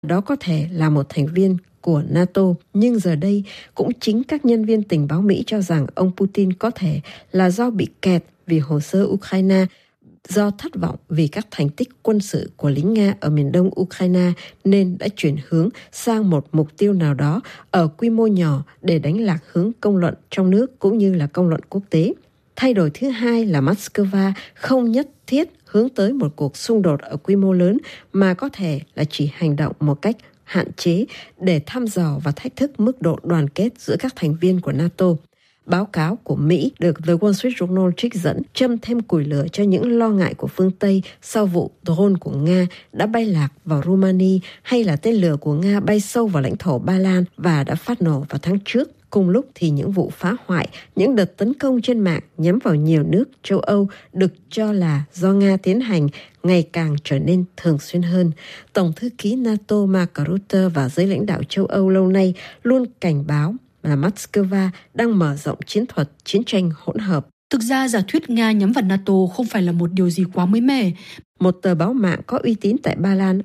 đó có thể là một thành viên của NATO, nhưng giờ đây cũng chính các nhân viên tình báo Mỹ cho rằng ông Putin có thể là do bị kẹt vì hồ sơ Ukraine, do thất vọng vì các thành tích quân sự của lính Nga ở miền đông Ukraine nên đã chuyển hướng sang một mục tiêu nào đó ở quy mô nhỏ để đánh lạc hướng công luận trong nước cũng như là công luận quốc tế. Thay đổi thứ hai là Moscow không nhất thiết hướng tới một cuộc xung đột ở quy mô lớn mà có thể là chỉ hành động một cách hạn chế để thăm dò và thách thức mức độ đoàn kết giữa các thành viên của NATO. Báo cáo của Mỹ được The Wall Street Journal trích dẫn châm thêm củi lửa cho những lo ngại của phương Tây sau vụ drone của Nga đã bay lạc vào Romania hay là tên lửa của Nga bay sâu vào lãnh thổ Ba Lan và đã phát nổ vào tháng trước. Cùng lúc thì những vụ phá hoại, những đợt tấn công trên mạng nhắm vào nhiều nước châu Âu được cho là do Nga tiến hành ngày càng trở nên thường xuyên hơn. Tổng thư ký NATO Mark Rutte và giới lãnh đạo châu Âu lâu nay luôn cảnh báo là Moscow đang mở rộng chiến thuật chiến tranh hỗn hợp. Thực ra giả thuyết Nga nhắm vào NATO không phải là một điều gì quá mới mẻ. Một tờ báo mạng có uy tín tại Ba Lan,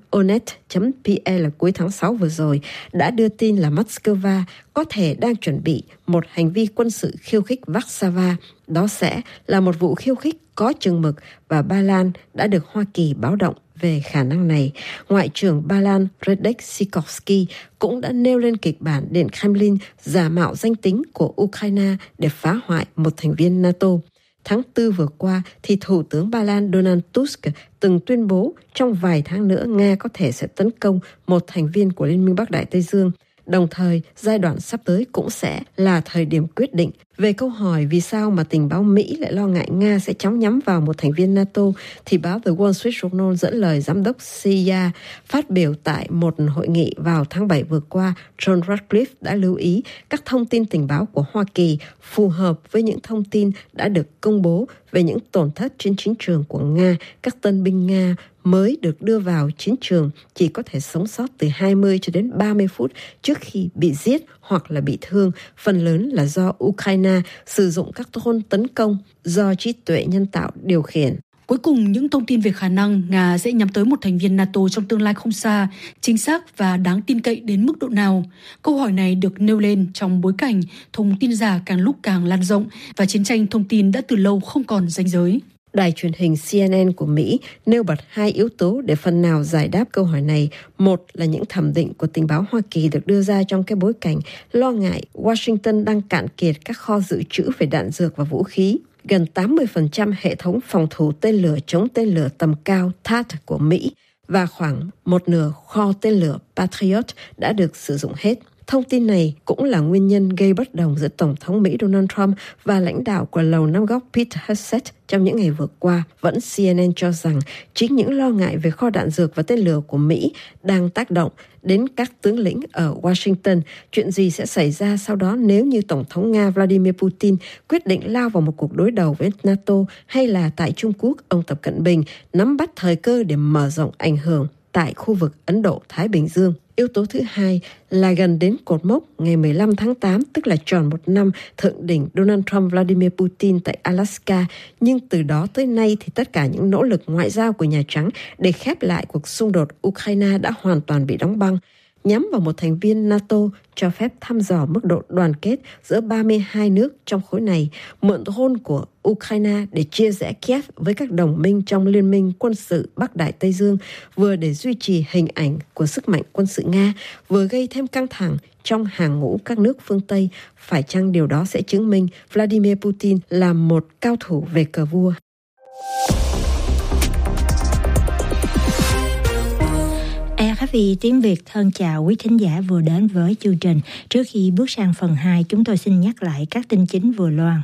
Onet.pl cuối tháng 6 vừa rồi đã đưa tin là Moscow có thể đang chuẩn bị một hành vi quân sự khiêu khích Warsaw. Đó sẽ là một vụ khiêu khích có chừng mực và Ba Lan đã được Hoa Kỳ báo động về khả năng này. Ngoại trưởng Ba Lan Radek Sikorski cũng đã nêu lên kịch bản Điện Kremlin giả mạo danh tính của Ukraine để phá hoại một thành viên NATO. Tháng 4 vừa qua, thì Thủ tướng Ba Lan Donald Tusk từng tuyên bố trong vài tháng nữa Nga có thể sẽ tấn công một thành viên của Liên minh Bắc Đại Tây Dương. Đồng thời, giai đoạn sắp tới cũng sẽ là thời điểm quyết định. Về câu hỏi vì sao mà tình báo Mỹ lại lo ngại Nga sẽ chóng nhắm vào một thành viên NATO, thì báo The Wall Street Journal dẫn lời giám đốc CIA phát biểu tại một hội nghị vào tháng 7 vừa qua. John Ratcliffe đã lưu ý các thông tin tình báo của Hoa Kỳ phù hợp với những thông tin đã được công bố về những tổn thất trên chiến trường của Nga. Các tân binh Nga mới được đưa vào chiến trường chỉ có thể sống sót từ 20 cho đến 30 phút trước khi bị giết hoặc là bị thương, phần lớn là do Ukraine sử dụng các drone tấn công do trí tuệ nhân tạo điều khiển. Cuối cùng, những thông tin về khả năng Nga sẽ nhắm tới một thành viên NATO trong tương lai không xa, chính xác và đáng tin cậy đến mức độ nào? Câu hỏi này được nêu lên trong bối cảnh thông tin giả càng lúc càng lan rộng và chiến tranh thông tin đã từ lâu không còn ranh giới. Đài truyền hình CNN của Mỹ nêu bật hai yếu tố để phần nào giải đáp câu hỏi này. Một là những thẩm định của tình báo Hoa Kỳ được đưa ra trong cái bối cảnh lo ngại Washington đang cạn kiệt các kho dự trữ về đạn dược và vũ khí. Gần 80% hệ thống phòng thủ tên lửa chống tên lửa tầm cao THAAD của Mỹ và khoảng một nửa kho tên lửa Patriot đã được sử dụng hết. Thông tin này cũng là nguyên nhân gây bất đồng giữa Tổng thống Mỹ Donald Trump và lãnh đạo của Lầu Năm Góc Pete Hegseth trong những ngày vừa qua. Vẫn CNN cho rằng chính những lo ngại về kho đạn dược và tên lửa của Mỹ đang tác động đến các tướng lĩnh ở Washington. Chuyện gì sẽ xảy ra sau đó nếu như Tổng thống Nga Vladimir Putin quyết định lao vào một cuộc đối đầu với NATO, hay là tại Trung Quốc, ông Tập Cận Bình nắm bắt thời cơ để mở rộng ảnh hưởng tại khu vực Ấn Độ-Thái Bình Dương. Yếu tố thứ hai là gần đến cột mốc ngày 15 tháng 8, tức là tròn một năm thượng đỉnh Donald Trump-Vladimir Putin tại Alaska. Nhưng từ đó tới nay thì tất cả những nỗ lực ngoại giao của Nhà Trắng để khép lại cuộc xung đột Ukraine đã hoàn toàn bị đóng băng. Nhắm vào một thành viên NATO cho phép thăm dò mức độ đoàn kết giữa 32 nước trong khối này, mượn drone của Ukraine để chia rẽ Kiev với các đồng minh trong Liên minh quân sự Bắc Đại Tây Dương, vừa để duy trì hình ảnh của sức mạnh quân sự Nga, vừa gây thêm căng thẳng trong hàng ngũ các nước phương Tây. Phải chăng điều đó sẽ chứng minh Vladimir Putin là một cao thủ về cờ vua? RFI tiếng Việt thân chào quý thính giả vừa đến với chương trình. Trước khi bước sang phần 2, chúng tôi xin nhắc lại các tin chính vừa loan.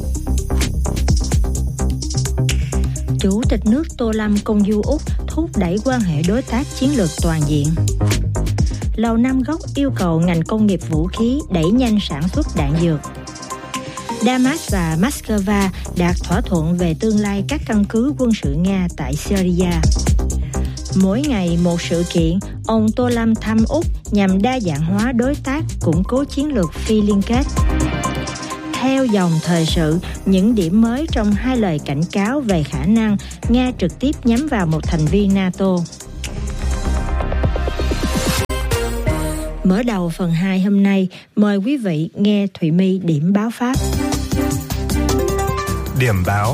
Chủ tịch nước Tô Lâm công du Úc thúc đẩy quan hệ đối tác chiến lược toàn diện. Lầu Năm Góc yêu cầu ngành công nghiệp vũ khí đẩy nhanh sản xuất đạn dược. Damas và Moscow đạt thỏa thuận về tương lai các căn cứ quân sự Nga tại Syria. Mỗi ngày một sự kiện, ông Tô Lâm thăm Úc nhằm đa dạng hóa đối tác, củng cố chiến lược phi liên kết. Theo dòng thời sự, những điểm mới trong hai lời cảnh cáo về khả năng Nga trực tiếp nhắm vào một thành viên NATO. Mở đầu phần 2 hôm nay, mời quý vị nghe Thụy My điểm báo Pháp. Điểm báo.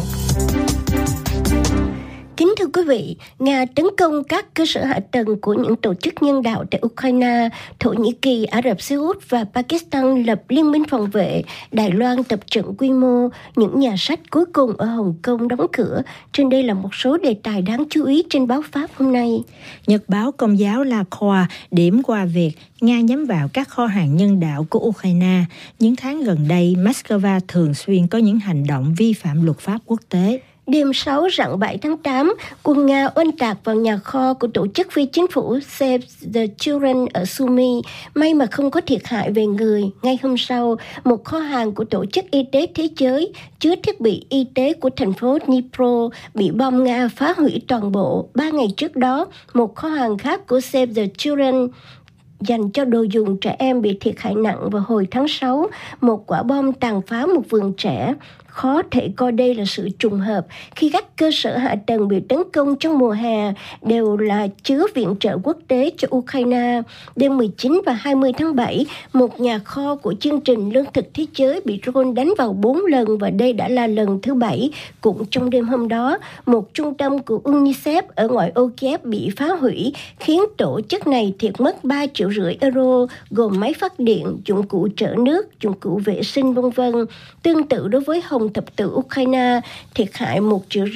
Kính thưa quý vị, Nga tấn công các cơ sở hạ tầng của những tổ chức nhân đạo tại Ukraine, Thổ Nhĩ Kỳ, Ả Rập Xê Út và Pakistan lập liên minh phòng vệ, Đài Loan tập trận quy mô, những nhà sách cuối cùng ở Hồng Kông đóng cửa. Trên đây là một số đề tài đáng chú ý trên báo Pháp hôm nay. Nhật báo Công giáo La Croix điểm qua việc Nga nhắm vào các kho hàng nhân đạo của Ukraine. Những tháng gần đây, Moscow thường xuyên có những hành động vi phạm luật pháp quốc tế. Đêm 6 rạng 7 tháng 8, quân Nga oanh tạc vào nhà kho của tổ chức phi chính phủ Save the Children ở Sumy. May mà không có thiệt hại về người. Ngay hôm sau, một kho hàng của Tổ chức Y tế Thế giới chứa thiết bị y tế của thành phố Dnipro bị bom Nga phá hủy toàn bộ. 3 ngày trước đó, một kho hàng khác của Save the Children dành cho đồ dùng trẻ em bị thiệt hại nặng vào hồi tháng 6. Một quả bom tàn phá một vườn trẻ. Khó thể coi đây là sự trùng hợp khi các cơ sở hạ tầng bị tấn công trong mùa hè đều là chứa viện trợ quốc tế cho Ukraine. Đêm 19 và 20 tháng 7, một nhà kho của chương trình Lương thực Thế giới bị drone đánh vào 4 lần và đây đã là lần thứ 7. Cũng trong đêm hôm đó, một trung tâm của UNICEF ở ngoại ô Kiev bị phá hủy, khiến tổ chức này thiệt mất 3,5 triệu euro, gồm máy phát điện, dụng cụ chở nước, dụng cụ vệ sinh v.v. Tương tự đối với Hồng Thập tự Ukraine, thiệt hại 1,5 triệu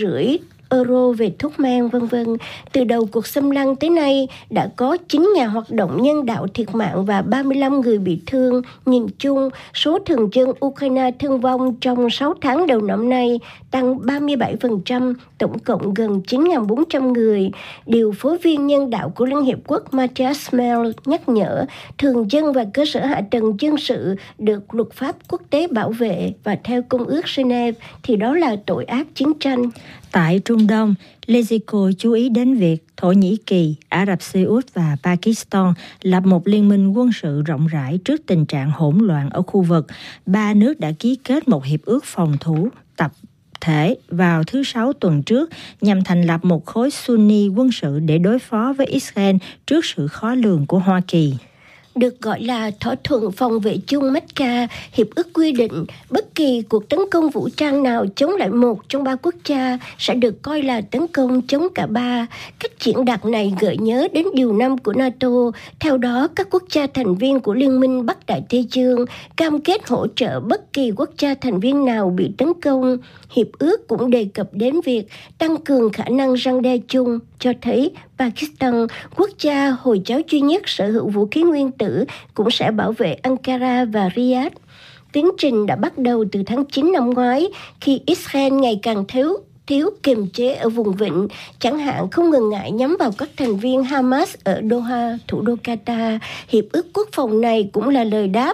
euro về thuốc men v.v. Từ đầu cuộc xâm lăng tới nay, đã có 9 nhà hoạt động nhân đạo thiệt mạng và 35 người bị thương. Nhìn chung, số thường dân Ukraine thương vong trong 6 tháng đầu năm nay tăng 37%, tổng cộng gần 9.400 người. Điều phối viên nhân đạo của Liên Hiệp Quốc Matthias Mell nhắc nhở, thường dân và cơ sở hạ tầng dân sự được luật pháp quốc tế bảo vệ và theo Công ước Geneva thì đó là tội ác chiến tranh. Tại Trung Đông, Lezico chú ý đến việc Thổ Nhĩ Kỳ, Ả Rập Xê Út và Pakistan lập một liên minh quân sự rộng rãi trước tình trạng hỗn loạn ở khu vực. 3 nước đã ký kết một hiệp ước phòng thủ tập thể vào thứ Sáu tuần trước nhằm thành lập một khối Sunni quân sự để đối phó với Israel trước sự khó lường của Hoa Kỳ. Được gọi là thỏa thuận phòng vệ chung Mecca, hiệp ước quy định bất kỳ cuộc tấn công vũ trang nào chống lại một trong 3 quốc gia sẽ được coi là tấn công chống cả 3. Cách diễn đạt này gợi nhớ đến điều 5 của NATO. Theo đó, các quốc gia thành viên của Liên minh Bắc Đại Tây Dương cam kết hỗ trợ bất kỳ quốc gia thành viên nào bị tấn công. Hiệp ước cũng đề cập đến việc tăng cường khả năng răn đe chung, cho thấy Pakistan, quốc gia Hồi giáo duy nhất sở hữu vũ khí nguyên tử, cũng sẽ bảo vệ Ankara và Riyadh. Tiến trình đã bắt đầu từ tháng 9 năm ngoái, khi Israel ngày càng thiếu kiềm chế ở vùng vịnh, chẳng hạn không ngần ngại nhắm vào các thành viên Hamas ở Doha, thủ đô Qatar. Hiệp ước quốc phòng này cũng là lời đáp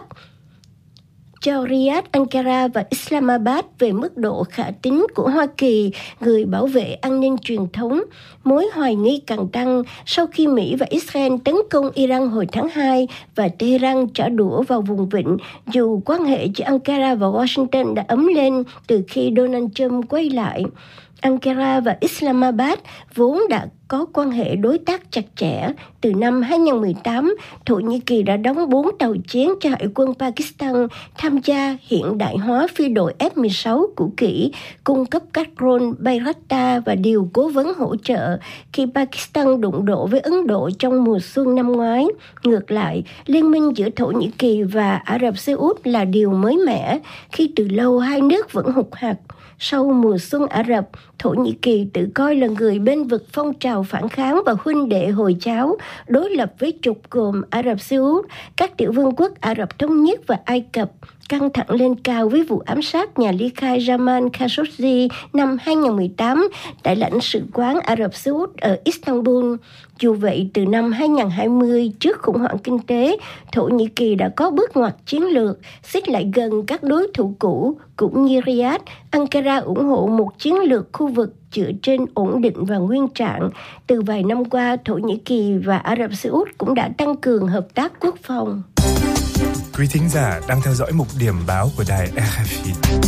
cho Riyadh, Ankara và Islamabad về mức độ khả tín của Hoa Kỳ, người bảo vệ an ninh truyền thống. Mối hoài nghi càng tăng sau khi Mỹ và Israel tấn công Iran hồi tháng 2 và Tehran trả đũa vào vùng vịnh, dù quan hệ giữa Ankara và Washington đã ấm lên từ khi Donald Trump quay lại. Ankara và Islamabad vốn đã có quan hệ đối tác chặt chẽ. Từ năm 2018, Thổ Nhĩ Kỳ đã đóng 4 tàu chiến cho Hải quân Pakistan tham gia hiện đại hóa phi đội F-16 cũ kỹ, cung cấp các drone Bayraktar và điều cố vấn hỗ trợ khi Pakistan đụng độ với Ấn Độ trong mùa xuân năm ngoái. Ngược lại, liên minh giữa Thổ Nhĩ Kỳ và Ả Rập Xê Út là điều mới mẻ khi từ lâu hai nước vẫn hụt hặc. Sau mùa xuân Ả Rập, Thổ Nhĩ Kỳ tự coi là người bên vực phong trào phản kháng và huynh đệ Hồi giáo, đối lập với trục gồm Ả Rập Xê Út, các tiểu vương quốc Ả Rập Thống Nhất và Ai Cập, căng thẳng lên cao với vụ ám sát nhà ly khai Jamal Khashoggi năm 2018 tại lãnh sự quán Ả Rập Xê Út ở Istanbul. Dù vậy, từ năm 2020, trước khủng hoảng kinh tế, Thổ Nhĩ Kỳ đã có bước ngoặt chiến lược, xích lại gần các đối thủ cũ, cũng như Riyadh. Ankara ủng hộ một chiến lược khu vực dựa trên ổn định và nguyên trạng. Từ vài năm qua, Thổ Nhĩ Kỳ và Ả Rập Xê Út cũng đã tăng cường hợp tác quốc phòng. Quý thính giả đang theo dõi mục điểm báo của đài RFI.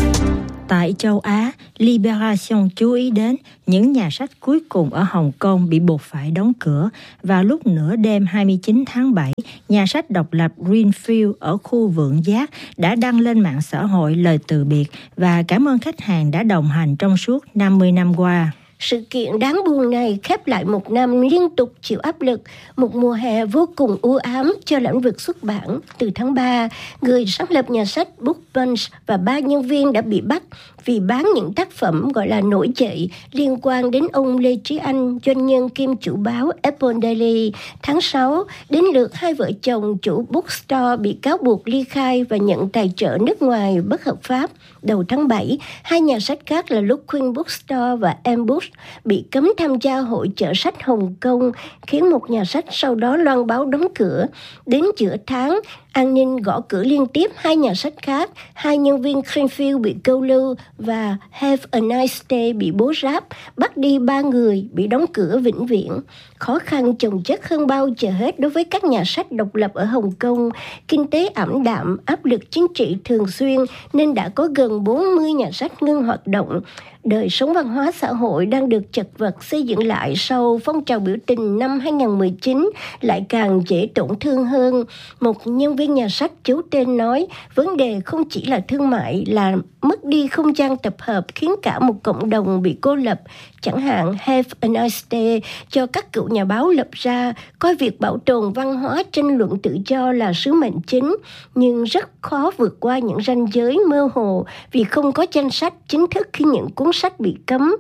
Tại châu Á, Libération chú ý đến những nhà sách cuối cùng ở Hồng Kông bị buộc phải đóng cửa. Vào lúc nửa đêm 29 tháng 7, nhà sách độc lập Greenfield ở khu Vượng Giác đã đăng lên mạng xã hội lời từ biệt và cảm ơn khách hàng đã đồng hành trong suốt 50 năm qua. Sự kiện đáng buồn này khép lại một năm liên tục chịu áp lực, một mùa hè vô cùng u ám cho lĩnh vực xuất bản. Từ tháng 3, người sáng lập nhà sách Book Punch và 3 nhân viên đã bị bắt vì bán những tác phẩm gọi là nổi dậy liên quan đến ông Lê Trí Anh, doanh nhân kiêm chủ báo Apple Daily. Tháng 6, đến lượt hai vợ chồng chủ bookstore bị cáo buộc ly khai và nhận tài trợ nước ngoài bất hợp pháp. Đầu tháng 7, hai nhà sách khác là Luckin Bookstore và Ambush bị cấm tham gia hội chợ sách Hồng Kông, khiến một nhà sách sau đó loan báo đóng cửa. Đến giữa tháng, an ninh gõ cửa liên tiếp hai nhà sách khác, hai nhân viên Greenfield bị câu lưu và Have a Nice Day bị bố ráp, bắt đi 3 người bị đóng cửa vĩnh viễn. Khó khăn chồng chất hơn bao giờ hết đối với các nhà sách độc lập ở Hồng Kông. Kinh tế ảm đạm, áp lực chính trị thường xuyên nên đã có gần 40 nhà sách ngưng hoạt động. Đời sống văn hóa xã hội đang được chật vật xây dựng lại sau phong trào biểu tình năm 2019 lại càng dễ tổn thương hơn. Một nhân viên nhà sách giấu tên nói, vấn đề không chỉ là thương mại, là mất đi không gian tập hợp khiến cả một cộng đồng bị cô lập. Chẳng hạn Have a Nice Day cho các cựu nhà báo lập ra, coi việc bảo tồn văn hóa tranh luận tự do là sứ mệnh chính, nhưng rất khó vượt qua những ranh giới mơ hồ vì không có danh sách chính thức khi những cuốn sách bị cấm.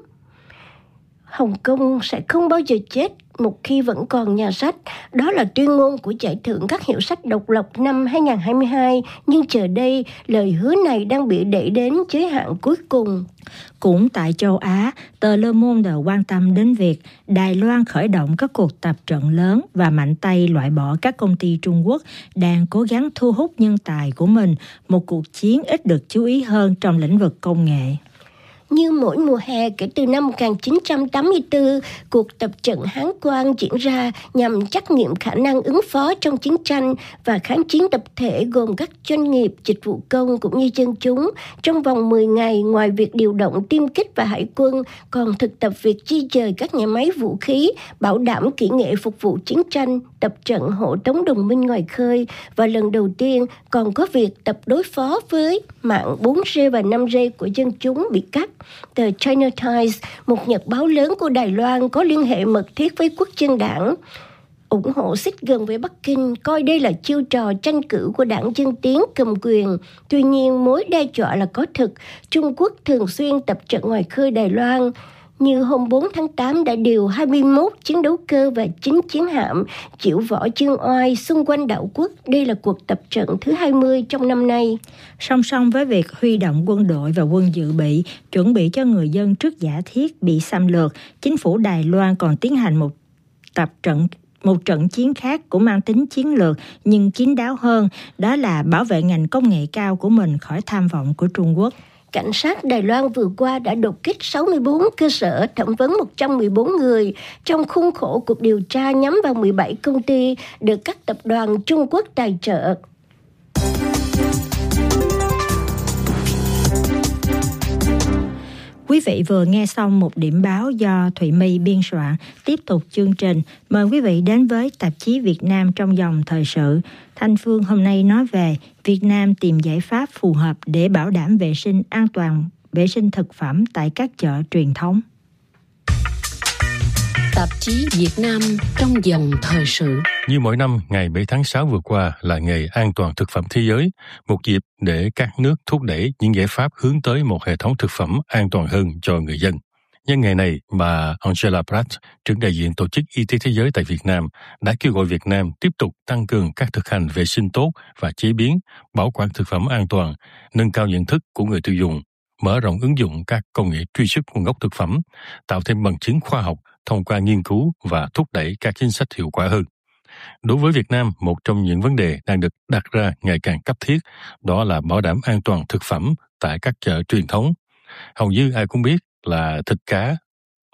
Hồng Kông sẽ không bao giờ chết một khi vẫn còn nhà sách. Đó là tuyên ngôn của giải thưởng các hiệu sách độc lập năm 2022, nhưng giờ đây lời hứa này đang bị đẩy đến giới hạn cuối cùng. Cũng tại châu Á, tờ Le Monde quan tâm đến việc Đài Loan khởi động các cuộc tập trận lớn và mạnh tay loại bỏ các công ty Trung Quốc đang cố gắng thu hút nhân tài của mình, một cuộc chiến ít được chú ý hơn trong lĩnh vực công nghệ. Như mỗi mùa hè kể từ năm 1984, cuộc tập trận Hán Quang diễn ra nhằm trắc nghiệm khả năng ứng phó trong chiến tranh và kháng chiến tập thể gồm các doanh nghiệp, dịch vụ công cũng như dân chúng. Trong vòng 10 ngày, ngoài việc điều động tiêm kích và hải quân, còn thực tập việc di dời các nhà máy vũ khí, bảo đảm kỹ nghệ phục vụ chiến tranh, tập trận hộ tống đồng minh ngoài khơi, và lần đầu tiên còn có việc tập đối phó với mạng 4G và 5G của dân chúng bị cắt. Tờ China Times, một nhật báo lớn của Đài Loan có liên hệ mật thiết với Quốc dân đảng, ủng hộ xích gần với Bắc Kinh, coi đây là chiêu trò tranh cử của đảng Dân Tiến cầm quyền. Tuy nhiên, mối đe dọa là có thực. Trung Quốc thường xuyên tập trận ngoài khơi Đài Loan, như hôm 4 tháng 8 đã điều 21 chiến đấu cơ và 9 chiến hạm chịu võ chương oai xung quanh đảo quốc. Đây là cuộc tập trận thứ 20 trong năm nay. Song song với việc huy động quân đội và quân dự bị, chuẩn bị cho người dân trước giả thiết bị xâm lược, chính phủ Đài Loan còn tiến hành một trận chiến khác cũng mang tính chiến lược nhưng kín đáo hơn, đó là bảo vệ ngành công nghệ cao của mình khỏi tham vọng của Trung Quốc. Cảnh sát Đài Loan vừa qua đã đột kích 64 cơ sở, thẩm vấn 114 người trong khuôn khổ cuộc điều tra nhắm vào 17 công ty được các tập đoàn Trung Quốc tài trợ. Quý vị vừa nghe xong một điểm báo do Thụy My biên soạn. Tiếp tục chương trình, mời quý vị đến với tạp chí Việt Nam trong dòng thời sự. Thanh Phương hôm nay nói về Việt Nam tìm giải pháp phù hợp để bảo đảm vệ sinh an toàn, vệ sinh thực phẩm tại các chợ truyền thống. Tạp chí Việt Nam trong dòng thời sự. Như mỗi năm, ngày 7 tháng 6 vừa qua là ngày an toàn thực phẩm thế giới, một dịp để các nước thúc đẩy những giải pháp hướng tới một hệ thống thực phẩm an toàn hơn cho người dân. Nhân ngày này, bà Angela Pratt, trưởng đại diện Tổ chức Y tế Thế giới tại Việt Nam, đã kêu gọi Việt Nam tiếp tục tăng cường các thực hành vệ sinh tốt và chế biến, bảo quản thực phẩm an toàn, nâng cao nhận thức của người tiêu dùng, mở rộng ứng dụng các công nghệ truy xuất nguồn gốc thực phẩm, tạo thêm bằng chứng khoa học thông qua nghiên cứu và thúc đẩy các chính sách hiệu quả hơn. Đối với Việt Nam, một trong những vấn đề đang được đặt ra ngày càng cấp thiết, đó là bảo đảm an toàn thực phẩm tại các chợ truyền thống. Hầu như ai cũng biết là thịt cá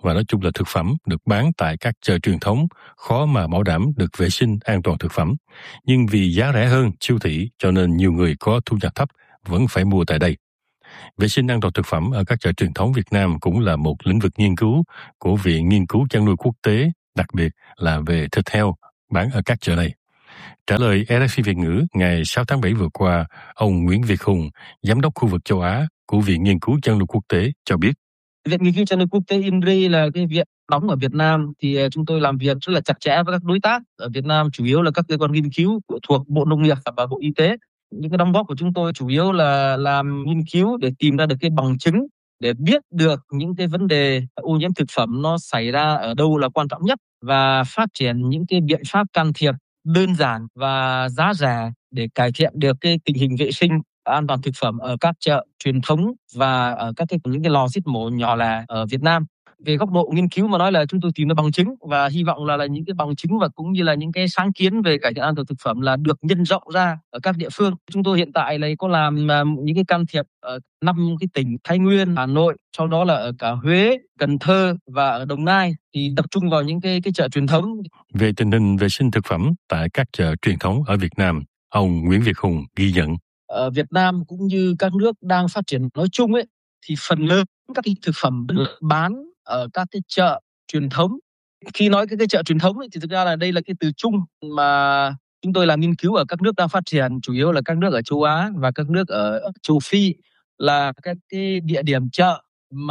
và nói chung là thực phẩm được bán tại các chợ truyền thống khó mà bảo đảm được vệ sinh an toàn thực phẩm. Nhưng vì giá rẻ hơn siêu thị cho nên nhiều người có thu nhập thấp vẫn phải mua tại đây. Vệ sinh an toàn thực phẩm ở các chợ truyền thống Việt Nam cũng là một lĩnh vực nghiên cứu của Viện Nghiên cứu Chăn nuôi Quốc tế, đặc biệt là về thịt heo bán ở các chợ này. Trả lời RFI Việt ngữ ngày 6 tháng 7 vừa qua, ông Nguyễn Việt Hùng, Giám đốc khu vực châu Á của Viện Nghiên cứu Chăn nuôi Quốc tế cho biết. Viện Nghiên cứu Chăn nuôi Quốc tế INRI là cái viện đóng ở Việt Nam, thì chúng tôi làm việc rất là chặt chẽ với các đối tác ở Việt Nam, chủ yếu là các cơ quan nghiên cứu thuộc Bộ Nông nghiệp và Bộ Y tế. Những cái đóng góp của chúng tôi chủ yếu là làm nghiên cứu để tìm ra được cái bằng chứng để biết được những cái vấn đề ô nhiễm thực phẩm nó xảy ra ở đâu là quan trọng nhất, và phát triển những cái biện pháp can thiệp đơn giản và giá rẻ để cải thiện được cái tình hình vệ sinh an toàn thực phẩm ở các chợ truyền thống và ở những cái lò giết mổ nhỏ lẻ ở Việt Nam. Về góc độ nghiên cứu mà nói là chúng tôi tìm ra bằng chứng, và hy vọng là những cái bằng chứng và cũng như là những cái sáng kiến về cải thiện an toàn thực phẩm là được nhân rộng ra ở các địa phương. Chúng tôi hiện tại là có làm những cái can thiệp ở 5 cái tỉnh Thái Nguyên, Hà Nội, sau đó là ở cả Huế, Cần Thơ và ở Đồng Nai, thì tập trung vào những cái chợ truyền thống. Về tình hình vệ sinh thực phẩm tại các chợ truyền thống ở Việt Nam, ông Nguyễn Việt Hùng ghi nhận. Ở Việt Nam cũng như các nước đang phát triển nói chung ấy, thì phần lớn các cái thực phẩm được bán ở các cái chợ truyền thống. Khi nói cái chợ truyền thống ấy, thì thực ra là đây là cái từ chung mà chúng tôi làm nghiên cứu ở các nước đang phát triển, chủ yếu là các nước ở châu Á và các nước ở châu Phi, là các cái địa điểm chợ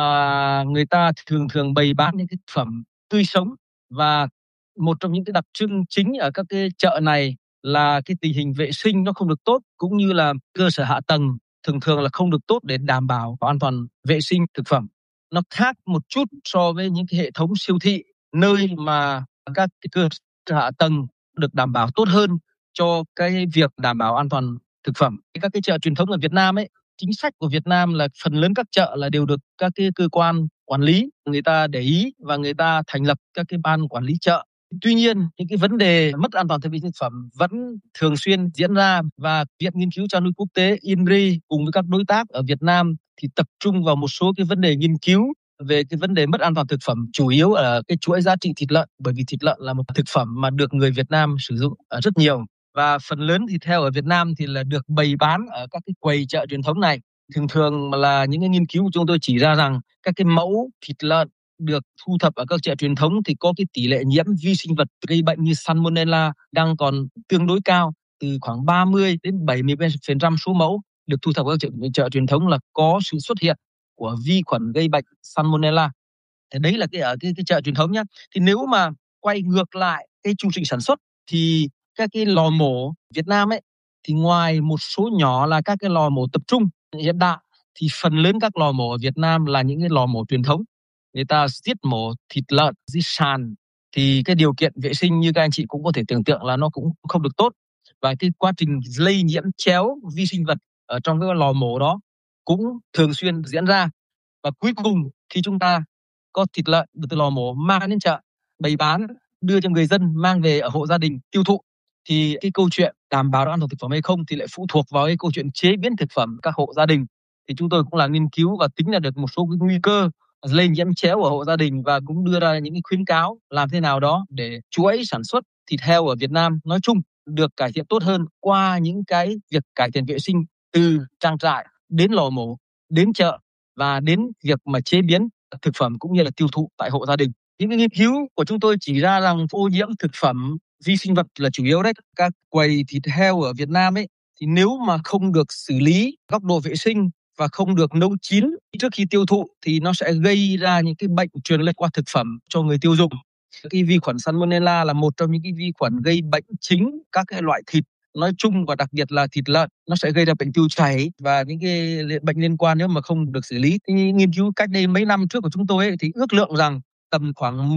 mà người ta thường bày bán những cái thực phẩm tươi sống. Và một trong những cái đặc trưng chính ở các cái chợ này là cái tình hình vệ sinh nó không được tốt, cũng như là cơ sở hạ tầng thường là không được tốt để đảm bảo an toàn vệ sinh thực phẩm. Nó khác một chút so với những cái hệ thống siêu thị, nơi mà các cái cơ sở hạ tầng được đảm bảo tốt hơn cho cái việc đảm bảo an toàn thực phẩm. Các cái chợ truyền thống ở Việt Nam ấy, chính sách của Việt Nam là phần lớn các chợ là đều được các cái cơ quan quản lý người ta để ý và người ta thành lập các cái ban quản lý chợ. Tuy nhiên, những cái vấn đề mất an toàn thực phẩm vẫn thường xuyên diễn ra, và Viện Nghiên cứu Chăn nuôi Quốc tế INRI cùng với các đối tác ở Việt Nam thì tập trung vào một số cái vấn đề nghiên cứu về cái vấn đề mất an toàn thực phẩm, chủ yếu ở cái chuỗi giá trị thịt lợn, bởi vì thịt lợn là một thực phẩm mà được người Việt Nam sử dụng rất nhiều, và phần lớn thịt heo ở Việt Nam thì là được bày bán ở các cái quầy chợ truyền thống này. Thường là những cái nghiên cứu của chúng tôi chỉ ra rằng các cái mẫu thịt lợn được thu thập ở các chợ truyền thống thì có cái tỷ lệ nhiễm vi sinh vật gây bệnh như Salmonella đang còn tương đối cao, từ khoảng 30 đến 70% số mẫu được thu thập ở các chợ truyền thống là có sự xuất hiện của vi khuẩn gây bệnh Salmonella. Thì đấy là ở cái chợ truyền thống nhá. Thì nếu mà quay ngược lại cái chu trình sản xuất thì các cái lò mổ Việt Nam ấy, thì ngoài một số nhỏ là các cái lò mổ tập trung hiện đại, thì phần lớn các lò mổ ở Việt Nam là những cái lò mổ truyền thống. Người ta giết mổ thịt lợn dưới sàn, thì cái điều kiện vệ sinh như các anh chị cũng có thể tưởng tượng là nó cũng không được tốt, và cái quá trình lây nhiễm chéo vi sinh vật ở trong cái lò mổ đó cũng thường xuyên diễn ra. Và cuối cùng khi chúng ta có thịt lợn được từ lò mổ mang đến chợ bày bán, đưa cho người dân mang về ở hộ gia đình tiêu thụ, thì cái câu chuyện đảm bảo an toàn thực phẩm hay không thì lại phụ thuộc vào cái câu chuyện chế biến thực phẩm các hộ gia đình. Thì chúng tôi cũng làm nghiên cứu và tính ra được một số cái nguy cơ lây nhiễm chéo ở hộ gia đình, và cũng đưa ra những cái khuyến cáo làm thế nào đó để chuỗi sản xuất thịt heo ở Việt Nam nói chung được cải thiện tốt hơn qua những cái việc cải thiện vệ sinh từ trang trại đến lò mổ, đến chợ và đến việc mà chế biến thực phẩm cũng như là tiêu thụ tại hộ gia đình. Những cái nghiên cứu của chúng tôi chỉ ra rằng ô nhiễm thực phẩm vi sinh vật là chủ yếu đấy. Các quầy thịt heo ở Việt Nam ấy, thì nếu mà không được xử lý góc độ vệ sinh và không được nấu chín trước khi tiêu thụ thì nó sẽ gây ra những cái bệnh truyền lây qua thực phẩm cho người tiêu dùng. Cái vi khuẩn Salmonella là một trong những cái vi khuẩn gây bệnh chính các cái loại thịt nói chung, và đặc biệt là thịt lợn. Nó sẽ gây ra bệnh tiêu chảy và những cái bệnh liên quan nếu mà không được xử lý. Thì nghiên cứu cách đây mấy năm trước của chúng tôi ấy, thì ước lượng rằng tầm khoảng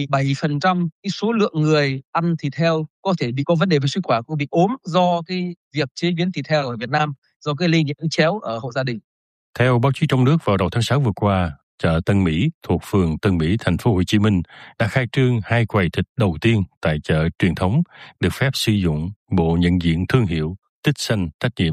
17% cái số lượng người ăn thịt heo có thể có vấn đề về sức khỏe, có bị ốm do cái việc chế biến thịt heo ở Việt Nam, do cái lây nhiễm chéo ở hộ gia đình. Theo báo chí trong nước, vào đầu tháng 6 vừa qua, chợ Tân Mỹ thuộc phường Tân Mỹ, thành phố Hồ Chí Minh đã khai trương 2 quầy thịt đầu tiên tại chợ truyền thống được phép sử dụng bộ nhận diện thương hiệu Tích Xanh Trách Nhiệm.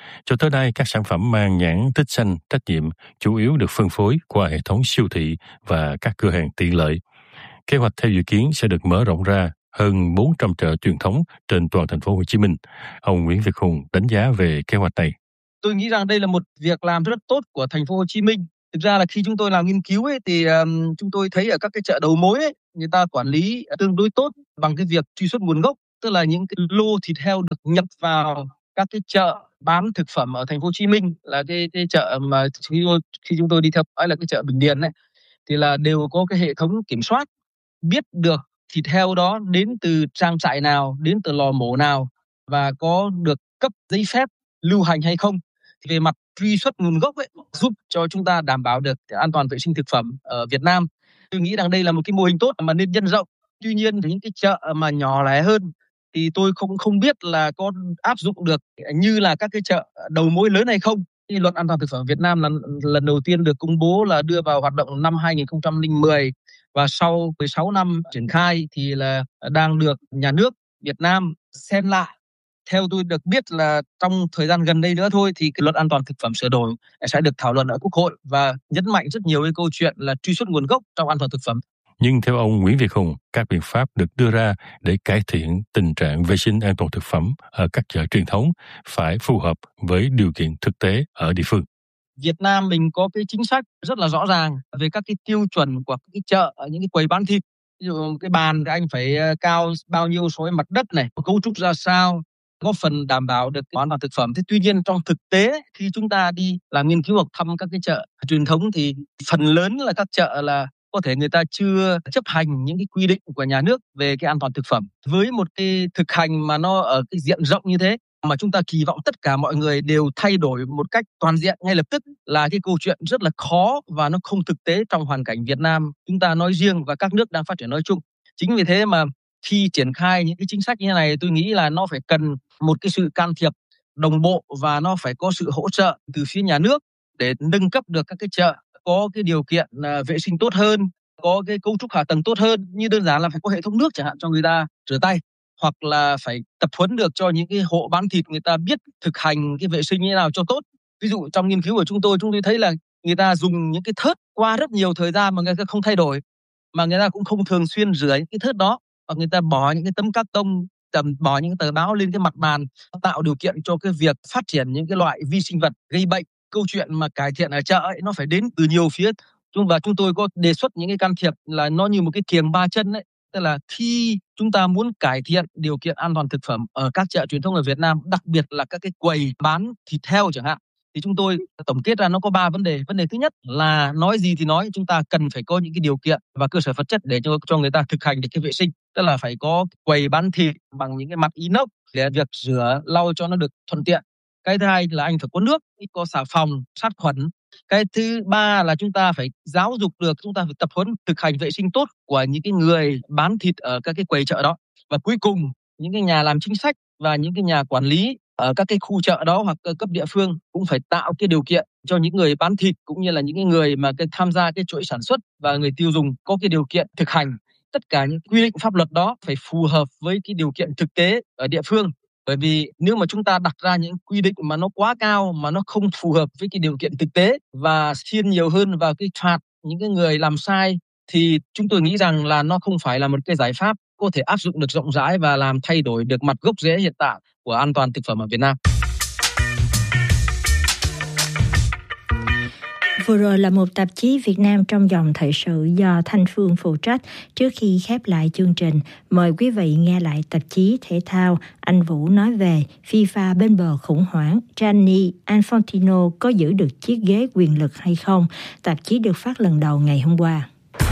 Cho tới nay, các sản phẩm mang nhãn tích xanh trách nhiệm chủ yếu được phân phối qua hệ thống siêu thị và các cửa hàng tiện lợi. Kế hoạch theo dự kiến sẽ được mở rộng ra hơn 400 chợ truyền thống trên toàn thành phố Hồ Chí Minh. Ông Nguyễn Việt Hùng đánh giá về kế hoạch này. Tôi nghĩ rằng đây là một việc làm rất tốt của thành phố Hồ Chí Minh. Thực ra là khi chúng tôi làm nghiên cứu thì chúng tôi thấy ở các cái chợ đầu mối người ta quản lý tương đối tốt bằng cái việc truy xuất nguồn gốc, tức là những cái lô thịt heo được nhập vào các cái chợ bán thực phẩm ở thành phố Hồ Chí Minh, là cái chợ mà khi chúng tôi đi theo dõi là cái chợ Bình Điền thì là đều có cái hệ thống kiểm soát, biết được thịt heo đó đến từ trang trại nào, đến từ lò mổ nào và có được cấp giấy phép lưu hành hay không. Thì về mặt truy xuất nguồn gốc giúp cho chúng ta đảm bảo được an toàn vệ sinh thực phẩm ở Việt Nam. Tôi nghĩ rằng đây là một cái mô hình tốt mà nên nhân rộng. Tuy nhiên thì những cái chợ mà nhỏ lẻ hơn thì tôi không biết là có áp dụng được như là các cái chợ đầu mối lớn hay không. Cái luật an toàn thực phẩm Việt Nam là lần đầu tiên được công bố là đưa vào hoạt động năm 2010 và sau 16 năm triển khai thì là đang được nhà nước Việt Nam xem lại. Theo tôi được biết là trong thời gian gần đây nữa thôi thì cái luật an toàn thực phẩm sửa đổi sẽ được thảo luận ở Quốc hội và nhấn mạnh rất nhiều cái câu chuyện là truy xuất nguồn gốc trong an toàn thực phẩm. Nhưng theo ông Nguyễn Việt Hùng, các biện pháp được đưa ra để cải thiện tình trạng vệ sinh an toàn thực phẩm ở các chợ truyền thống phải phù hợp với điều kiện thực tế ở địa phương. Việt Nam mình có cái chính sách rất là rõ ràng về các cái tiêu chuẩn của cái chợ ở những cái quầy bán thịt. Ví dụ cái bàn thì anh phải cao bao nhiêu so với mặt đất này, cấu trúc ra sao, góp phần đảm bảo được an toàn thực phẩm. Thế tuy nhiên trong thực tế khi chúng ta đi làm nghiên cứu hoặc thăm các cái chợ truyền thống thì phần lớn là các chợ là có thể người ta chưa chấp hành những cái quy định của nhà nước về cái an toàn thực phẩm. Với một cái thực hành mà nó ở cái diện rộng như thế mà chúng ta kỳ vọng tất cả mọi người đều thay đổi một cách toàn diện ngay lập tức là cái câu chuyện rất là khó và nó không thực tế trong hoàn cảnh Việt Nam chúng ta nói riêng và các nước đang phát triển nói chung. Chính vì thế mà khi triển khai những cái chính sách như thế này tôi nghĩ là nó phải cần một cái sự can thiệp đồng bộ và nó phải có sự hỗ trợ từ phía nhà nước để nâng cấp được các cái chợ có cái điều kiện vệ sinh tốt hơn, có cái cấu trúc hạ tầng tốt hơn, như đơn giản là phải có hệ thống nước chẳng hạn cho người ta rửa tay, hoặc là phải tập huấn được cho những cái hộ bán thịt người ta biết thực hành cái vệ sinh như thế nào cho tốt. Ví dụ trong nghiên cứu của chúng tôi thấy là người ta dùng những cái thớt qua rất nhiều thời gian mà người ta không thay đổi, mà người ta cũng không thường xuyên rửa những cái thớt đó, hoặc người ta bỏ những cái tấm cát tông, bỏ những cái tờ báo lên cái mặt bàn, tạo điều kiện cho cái việc phát triển những cái loại vi sinh vật gây bệnh. Câu chuyện mà cải thiện ở chợ nó phải đến từ nhiều phía, và chúng tôi có đề xuất những cái can thiệp là nó như một cái kiềng ba chân tức là khi chúng ta muốn cải thiện điều kiện an toàn thực phẩm ở các chợ truyền thống ở Việt Nam, đặc biệt là các cái quầy bán thịt heo chẳng hạn, thì chúng tôi tổng kết ra nó có 3 vấn đề. Vấn đề thứ nhất là nói gì thì nói, chúng ta cần phải có những cái điều kiện và cơ sở vật chất để cho người ta thực hành được cái vệ sinh, tức là phải có quầy bán thịt bằng những cái mặt inox để việc rửa lau cho nó được thuận tiện. Cái thứ hai là anh phải có nước, có xà phòng, sát khuẩn. Cái thứ ba là chúng ta phải giáo dục được, chúng ta phải tập huấn thực hành vệ sinh tốt của những cái người bán thịt ở các cái quầy chợ đó. Và cuối cùng, những cái nhà làm chính sách và những cái nhà quản lý ở các cái khu chợ đó hoặc cấp địa phương cũng phải tạo cái điều kiện cho những người bán thịt cũng như là những cái người mà tham gia cái chuỗi sản xuất và người tiêu dùng có cái điều kiện thực hành. Tất cả những quy định pháp luật đó phải phù hợp với cái điều kiện thực tế ở địa phương. Bởi vì nếu mà chúng ta đặt ra những quy định mà nó quá cao, mà nó không phù hợp với cái điều kiện thực tế và xiên nhiều hơn vào cái phạt những cái người làm sai, thì chúng tôi nghĩ rằng là nó không phải là một cái giải pháp có thể áp dụng được rộng rãi và làm thay đổi được mặt gốc rễ hiện tại của an toàn thực phẩm ở Việt Nam. Vừa rồi là một tạp chí Việt Nam trong dòng thời sự do Thanh Phương phụ trách. Trước khi khép lại chương trình, mời quý vị nghe lại tạp chí thể thao. Anh Vũ nói về FIFA bên bờ khủng hoảng, Gianni Infantino có giữ được chiếc ghế quyền lực hay không? Tạp chí được phát lần đầu ngày hôm qua.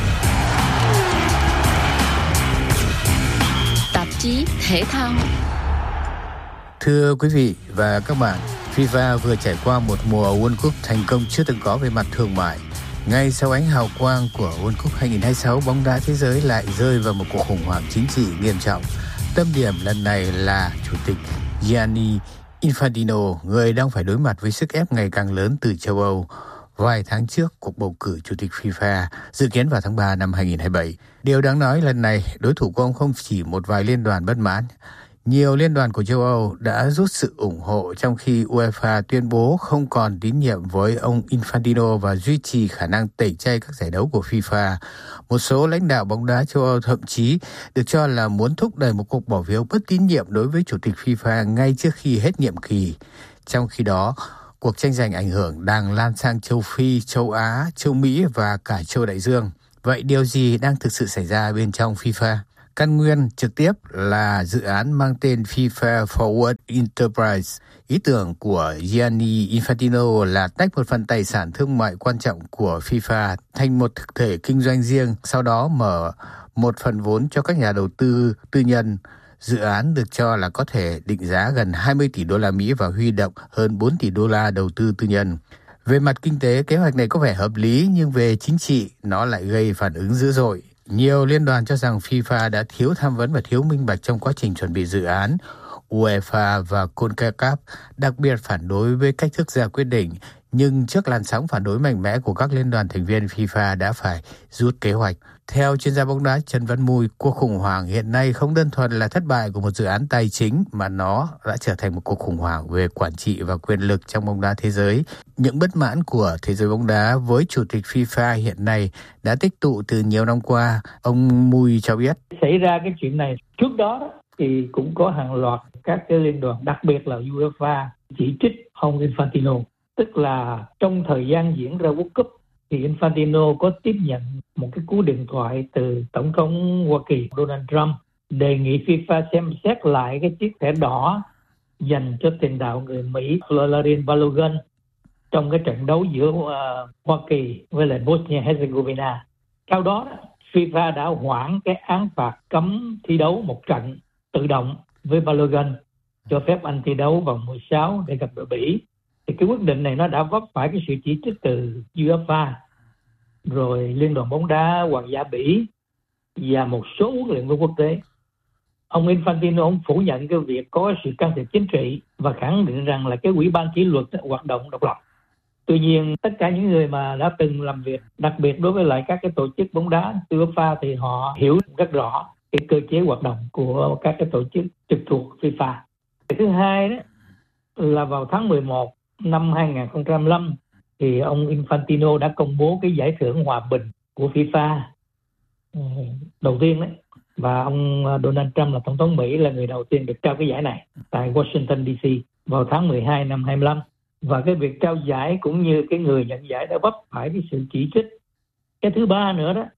Tạp chí thể thao. Thưa quý vị và các bạn, FIFA vừa trải qua một mùa World Cup thành công chưa từng có về mặt thương mại. Ngay sau ánh hào quang của World Cup 2026, bóng đá thế giới lại rơi vào một cuộc khủng hoảng chính trị nghiêm trọng. Tâm điểm lần này là Chủ tịch Gianni Infantino, người đang phải đối mặt với sức ép ngày càng lớn từ châu Âu. Vài tháng trước, cuộc bầu cử Chủ tịch FIFA dự kiến vào tháng 3 năm 2027. Điều đáng nói lần này, đối thủ của ông không chỉ một vài liên đoàn bất mãn. Nhiều liên đoàn của châu Âu đã rút sự ủng hộ trong khi UEFA tuyên bố không còn tín nhiệm với ông Infantino và duy trì khả năng tẩy chay các giải đấu của FIFA. Một số lãnh đạo bóng đá châu Âu thậm chí được cho là muốn thúc đẩy một cuộc bỏ phiếu bất tín nhiệm đối với chủ tịch FIFA ngay trước khi hết nhiệm kỳ. Trong khi đó, cuộc tranh giành ảnh hưởng đang lan sang châu Phi, châu Á, châu Mỹ và cả châu Đại Dương. Vậy điều gì đang thực sự xảy ra bên trong FIFA? Căn nguyên trực tiếp là dự án mang tên FIFA Forward Enterprise. Ý tưởng của Gianni Infantino là tách một phần tài sản thương mại quan trọng của FIFA thành một thực thể kinh doanh riêng, sau đó mở một phần vốn cho các nhà đầu tư tư nhân. Dự án được cho là có thể định giá gần 20 tỷ đô la Mỹ và huy động hơn 4 tỷ đô la đầu tư tư nhân. Về mặt kinh tế, kế hoạch này có vẻ hợp lý, nhưng về chính trị, nó lại gây phản ứng dữ dội. Nhiều liên đoàn cho rằng FIFA đã thiếu tham vấn và thiếu minh bạch trong quá trình chuẩn bị dự án. UEFA và CONCACAF đặc biệt phản đối với cách thức ra quyết định, nhưng trước làn sóng phản đối mạnh mẽ của các liên đoàn thành viên, FIFA đã phải rút kế hoạch. Theo chuyên gia bóng đá Trần Văn Mùi, cuộc khủng hoảng hiện nay không đơn thuần là thất bại của một dự án tài chính, mà nó đã trở thành một cuộc khủng hoảng về quản trị và quyền lực trong bóng đá thế giới. Những bất mãn của thế giới bóng đá với chủ tịch FIFA hiện nay đã tích tụ từ nhiều năm qua. Ông Mùi cho biết. Xảy ra cái chuyện này trước đó thì cũng có hàng loạt các cái liên đoàn, đặc biệt là UEFA, chỉ trích ông Infantino. Tức là trong thời gian diễn ra World Cup thì Infantino có tiếp nhận một cái cú điện thoại từ Tổng thống Hoa Kỳ Donald Trump đề nghị FIFA xem xét lại cái chiếc thẻ đỏ dành cho tiền đạo người Mỹ Florin Balogun trong cái trận đấu giữa Hoa Kỳ với lại Bosnia-Herzegovina. Sau đó FIFA đã hoãn cái án phạt cấm thi đấu một trận tự động với Balogun, cho phép anh thi đấu vòng 16 để gặp đội Bỉ. Thì cái quyết định này nó đã vấp phải cái sự chỉ trích từ UEFA, rồi Liên đoàn bóng đá Hoàng gia Bỉ và một số huấn luyện viên quốc tế. Ông Infantino ông phủ nhận cái việc có sự can thiệp chính trị và khẳng định rằng là cái ủy ban kỷ luật hoạt động độc lập. Tuy nhiên tất cả những người mà đã từng làm việc, đặc biệt đối với lại các cái tổ chức bóng đá UEFA, thì họ hiểu rất rõ cái cơ chế hoạt động của các cái tổ chức trực thuộc FIFA. Thứ hai đó là vào tháng 11 năm 2005 thì ông Infantino đã công bố cái giải thưởng hòa bình của FIFA đầu tiên đấy, và ông Donald Trump là tổng thống Mỹ là người đầu tiên được trao cái giải này tại Washington DC vào tháng 12 năm 25. Và cái việc trao giải cũng như cái người nhận giải đã vấp phải cái sự chỉ trích. Cái thứ ba nữa đó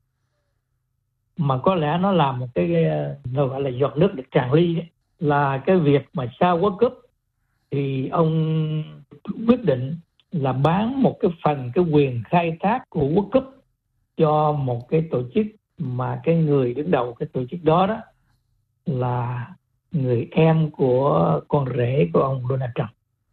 mà có lẽ nó làm một cái gọi là giọt nước được tràn ly đấy, là cái việc mà sau World Cup thì ông quyết định là bán một cái phần cái quyền khai thác của World Cup cho một cái tổ chức mà cái người đứng đầu cái tổ chức đó đó là người em của con rể của ông Donald Trump.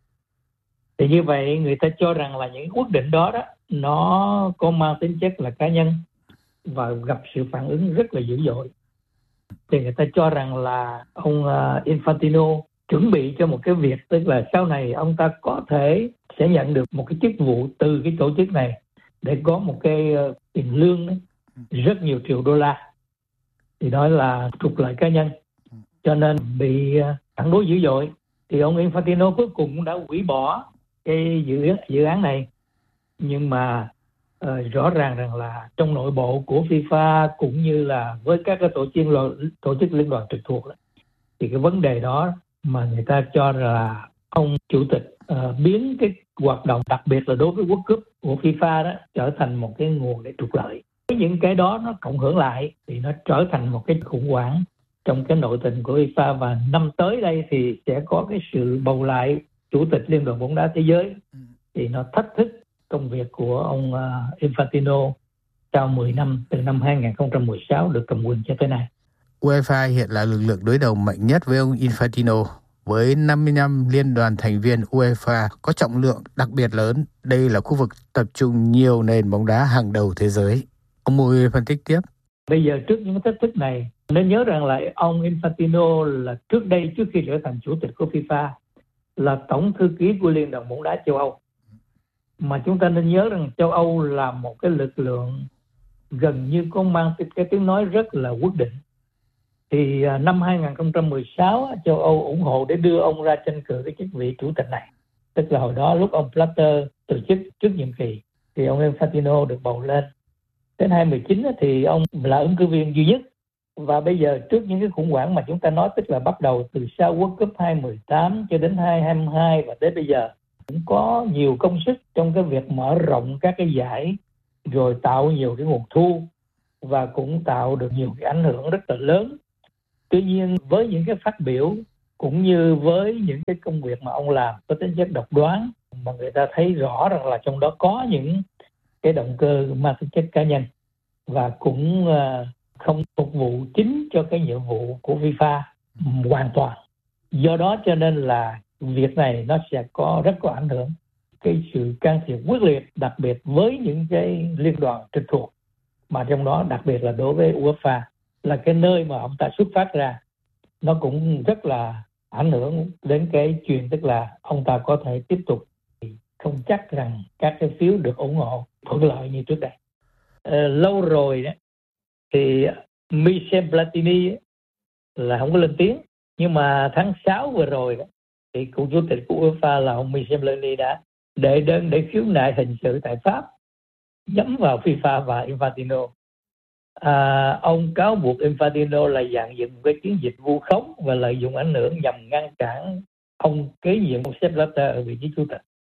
Thì như vậy người ta cho rằng là những quyết định đó đó nó có mang tính chất là cá nhân và gặp sự phản ứng rất là dữ dội. Thì người ta cho rằng là ông Infantino chuẩn bị cho một cái việc, tức là sau này ông ta có thể sẽ nhận được một cái chức vụ từ cái tổ chức này để có một cái tiền lương ấy, rất nhiều triệu đô la. Thì đó là trục lợi cá nhân, cho nên bị phản đối dữ dội. Thì ông Infantino cuối cùng cũng đã hủy bỏ cái dự án này. Nhưng mà rõ ràng rằng là trong nội bộ của FIFA cũng như là với các cái tổ chức liên đoàn trực thuộc đó, thì cái vấn đề đó mà người ta cho là ông chủ tịch biến cái hoạt động đặc biệt là đối với World Cup của FIFA đó trở thành một cái nguồn để trục lợi. Những cái đó nó cộng hưởng lại thì nó trở thành một cái khủng hoảng trong cái nội tình của FIFA, và năm tới đây thì sẽ có cái sự bầu lại chủ tịch Liên đoàn bóng đá thế giới, thì nó thách thức công việc của ông Infantino sau 10 năm từ năm 2016 được cầm quyền cho tới nay. UEFA hiện là lực lượng đối đầu mạnh nhất với ông Infantino. Với 55 liên đoàn thành viên, UEFA có trọng lượng đặc biệt lớn. Đây là khu vực tập trung nhiều nền bóng đá hàng đầu thế giới. Ông Mùi phân tích tiếp. Bây giờ trước những thách thức này, nên nhớ rằng là ông Infantino là trước đây, trước khi trở thành chủ tịch của FIFA, là tổng thư ký của Liên đoàn bóng đá châu Âu. Mà chúng ta nên nhớ rằng châu Âu là một cái lực lượng gần như có mang cái tiếng nói rất là quyết định. Thì năm 2016 châu Âu ủng hộ để đưa ông ra tranh cử cái chức vị chủ tịch này. Tức là hồi đó lúc ông Blatter từ chức trước nhiệm kỳ thì ông Infantino được bầu lên. Đến 2019 thì ông là ứng cử viên duy nhất. Và bây giờ trước những cái khủng hoảng mà chúng ta nói, tức là bắt đầu từ sau World Cup 2018 cho đến 2022 và đến bây giờ, cũng có nhiều công sức trong cái việc mở rộng các cái giải, rồi tạo nhiều cái nguồn thu và cũng tạo được nhiều cái ảnh hưởng rất là lớn. Tuy nhiên với những cái phát biểu cũng như với những cái công việc mà ông làm có tính chất độc đoán, mà người ta thấy rõ rằng là trong đó có những cái động cơ mang tính chất cá nhân và cũng không phục vụ chính cho cái nhiệm vụ của FIFA hoàn toàn. Do đó cho nên là việc này nó sẽ rất có ảnh hưởng cái sự can thiệp quyết liệt, đặc biệt với những cái liên đoàn trực thuộc, mà trong đó đặc biệt là đối với UEFA là cái nơi mà ông ta xuất phát ra. Nó cũng rất là ảnh hưởng đến cái chuyện tức là ông ta có thể tiếp tục, không chắc rằng các cái phiếu được ủng hộ thuận lợi như trước đây. Lâu rồi đó thì Michel Platini là không có lên tiếng, nhưng mà tháng 6 vừa rồi đó thì cựu chủ tịch của UEFA là ông Michel Platini đã đệ đơn để khiếu nại hình sự tại Pháp nhắm vào FIFA và Infantino. Ông cáo buộc Infantino là dàn dựng một cái chiến dịch vu khống và lợi dụng ảnh hưởng nhằm ngăn cản ông kế nhiệm ông Sepp Blatter ở vị trí chủ tịch.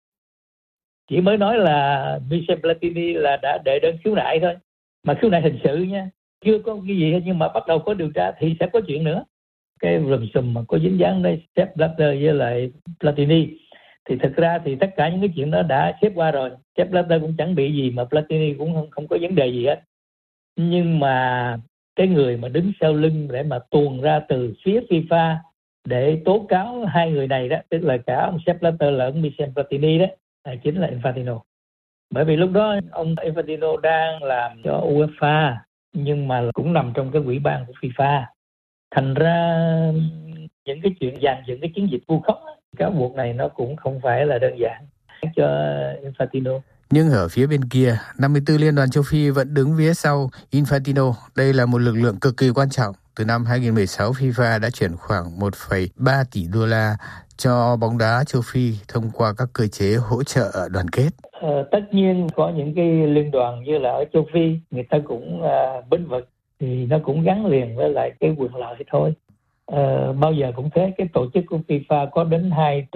Chỉ mới nói là Michel Platini là đã đệ đơn khiếu nại thôi, mà khiếu nại hình sự nha, chưa có cái gì hết, nhưng mà bắt đầu có điều tra thì sẽ có chuyện nữa. Cái rùm xùm mà có dính dáng đến Sepp Blatter với lại Platini thì thực ra thì tất cả những cái chuyện đó đã xếp qua rồi. Sepp Blatter cũng chẳng bị gì, mà Platini cũng không có vấn đề gì hết. Nhưng mà cái người mà đứng sau lưng để mà tuồn ra từ phía FIFA để tố cáo hai người này đó, tức là cả ông Sepp Blatter lẫn Michel Platini đó, chính là Infantino. Bởi vì lúc đó ông Infantino đang làm cho UEFA nhưng mà cũng nằm trong cái ủy ban của FIFA. Thành ra những cái chuyện dàn dựng cái chiến dịch vu khống, cáo buộc này nó cũng không phải là đơn giản cho Infantino. Nhưng ở phía bên kia, 54 liên đoàn châu Phi vẫn đứng phía sau Infantino. Đây là một lực lượng cực kỳ quan trọng. Từ năm 2016, FIFA đã chuyển khoảng 1,3 tỷ đô la cho bóng đá châu Phi thông qua các cơ chế hỗ trợ đoàn kết. Tất nhiên có những cái liên đoàn như là ở châu Phi, người ta cũng bênh vực, thì nó cũng gắn liền với lại cái quyền lợi thôi. Bao giờ cũng thế, cái tổ chức của FIFA có đến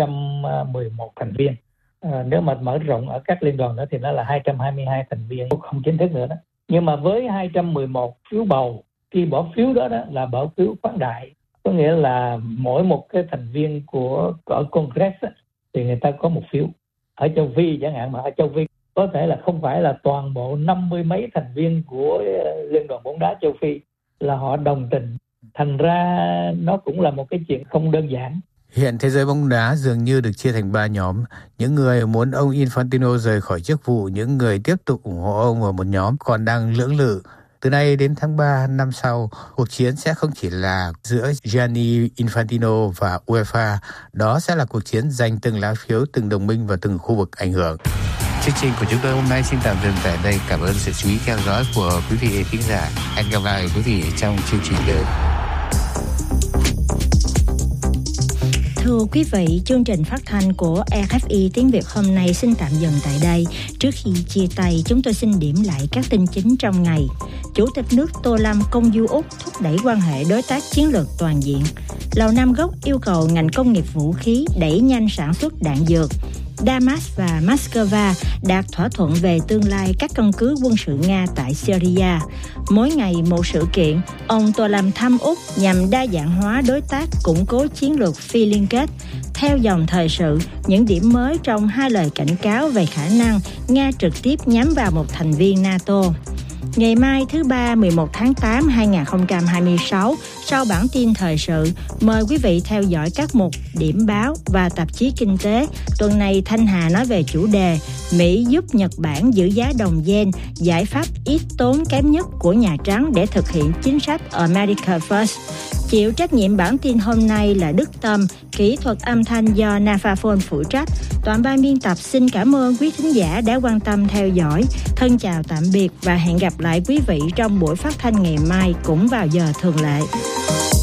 211 thành viên. Nếu mà mở rộng ở các liên đoàn nữa thì nó là 222 thành viên không chính thức nữa đó. Nhưng mà với 211 phiếu bầu, khi bỏ phiếu đó là bỏ phiếu khoáng đại, có nghĩa là mỗi một cái thành viên ở Congress thì người ta có một phiếu. Ở châu Phi chẳng hạn, mà ở châu Phi có thể là không phải là toàn bộ 50 mấy thành viên của Liên đoàn bóng đá châu Phi là họ đồng tình. Thành ra nó cũng là một cái chuyện không đơn giản. Hiện thế giới bóng đá dường như được chia thành 3 nhóm. Những người muốn ông Infantino rời khỏi chức vụ, những người tiếp tục ủng hộ ông, và một nhóm còn đang lưỡng lự. Từ nay đến tháng 3 năm sau, cuộc chiến sẽ không chỉ là giữa Gianni Infantino và UEFA, đó sẽ là cuộc chiến giành từng lá phiếu, từng đồng minh và từng khu vực ảnh hưởng. Chương trình của chúng tôi hôm nay xin tạm dừng tại đây. Cảm ơn sự chú ý theo dõi của quý vị khán giả. Hẹn gặp lại quý vị trong chương trình tới. Thưa quý vị, chương trình phát thanh của RFI tiếng Việt hôm nay xin tạm dừng tại đây. Trước khi chia tay, chúng tôi xin điểm lại các tin chính trong ngày. Chủ tịch nước Tô Lâm công du Úc thúc đẩy quan hệ đối tác chiến lược toàn diện. Lầu Năm Góc yêu cầu ngành công nghiệp vũ khí đẩy nhanh sản xuất đạn dược. Damas và Moscow đạt thỏa thuận về tương lai các căn cứ quân sự Nga tại Syria. Mỗi ngày một sự kiện, ông Tô Lâm thăm Úc nhằm đa dạng hóa đối tác, củng cố chiến lược phi liên kết. Theo dòng thời sự, những điểm mới trong hai lời cảnh cáo về khả năng Nga trực tiếp nhắm vào một thành viên NATO. Ngày mai thứ Ba 11 tháng 8 2026, sau bản tin thời sự, mời quý vị theo dõi các mục điểm báo và tạp chí kinh tế. Tuần này Thanh Hà nói về chủ đề Mỹ giúp Nhật Bản giữ giá đồng yen, giải pháp ít tốn kém nhất của Nhà Trắng để thực hiện chính sách America First. Chịu trách nhiệm bản tin hôm nay là Đức Tâm, kỹ thuật âm thanh do Nafaphone phụ trách. Toàn ban biên tập xin cảm ơn quý thính giả đã quan tâm theo dõi. Thân chào tạm biệt và hẹn gặp lại quý vị trong buổi phát thanh ngày mai cũng vào giờ thường lệ.